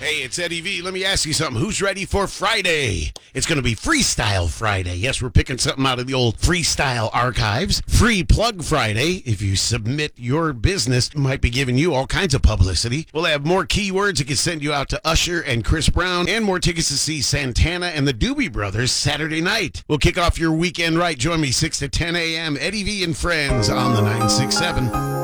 Hey, it's Eddie V. Let me ask you something. Who's ready for Friday? It's going to be Freestyle Friday. Yes, we're picking something out of the old freestyle archives. Free Plug Friday. If you submit your business, might be giving you all kinds of publicity. We'll have more keywords that can send you out to Usher and Chris Brown, and more tickets to see Santana and the Doobie Brothers Saturday night. We'll kick off your weekend right. Join me 6 to 10 a.m. Eddie V and Friends on the 967.